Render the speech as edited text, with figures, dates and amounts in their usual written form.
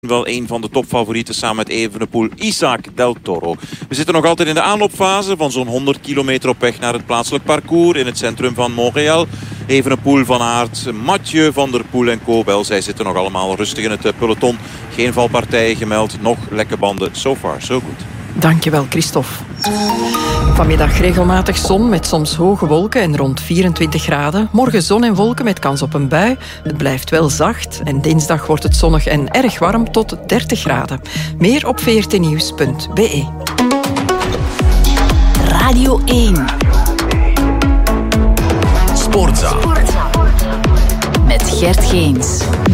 Wel een van de topfavorieten samen met Evenepoel, Isaac Del Toro. We zitten nog altijd in de aanloopfase van zo'n 100 kilometer op weg naar het plaatselijk parcours in het centrum van Montréal. Evenepoel, Van Aert, Mathieu, Van der Poel en Kobel. Zij zitten nog allemaal rustig in het peloton. Geen valpartijen gemeld, nog lekke banden. So far, so good. Dankjewel, Christophe. Vanmiddag regelmatig zon met soms hoge wolken en rond 24 graden. Morgen zon en wolken met kans op een bui. Het blijft wel zacht en dinsdag wordt het zonnig en erg warm tot 30 graden. Meer op vrtnieuws.be. Radio 1. Sportza. Met Gert Geens.